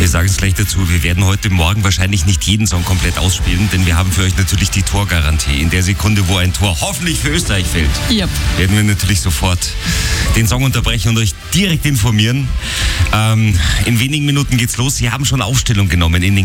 sagen es gleich dazu, wir werden heute Morgen wahrscheinlich nicht jeden Song komplett ausspielen, denn wir haben für euch natürlich die Torgarantie. In der Sekunde, wo ein Tor hoffentlich für Österreich fällt, werden wir natürlich sofort den Song unterbrechen und euch direkt informieren. In wenigen Minuten geht's los. Sie haben schon Aufstellung genommen in den